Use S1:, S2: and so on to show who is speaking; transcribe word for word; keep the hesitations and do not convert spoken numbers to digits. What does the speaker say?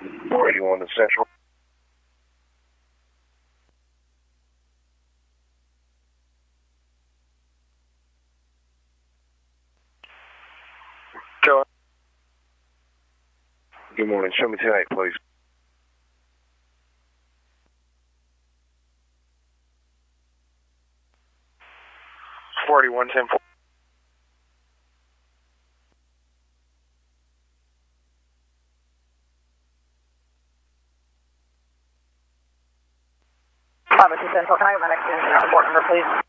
S1: forty-one to Central. Go. Good morning. Show me tonight, please. forty-one ten four.
S2: five oh two Central, can I have my next incident report number, please?